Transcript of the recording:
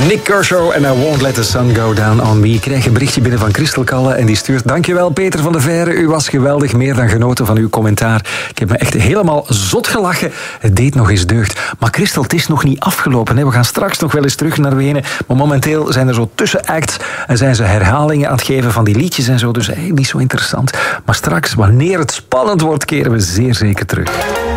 Nick Kershaw en I Won't Let the Sun Go Down on Me. Ik krijg een berichtje binnen van Christel Kalle en die stuurt: dankjewel Peter van der Veire, u was geweldig, meer dan genoten van uw commentaar. Ik heb me echt helemaal zot gelachen. Het deed nog eens deugd. Maar Christel, het is nog niet afgelopen. Hè? We gaan straks nog wel eens terug naar Wenen. Maar momenteel zijn er zo tussenacts en zijn ze herhalingen aan het geven van die liedjes en zo. Dus eigenlijk niet zo interessant. Maar straks, wanneer het spannend wordt, keren we zeer zeker terug.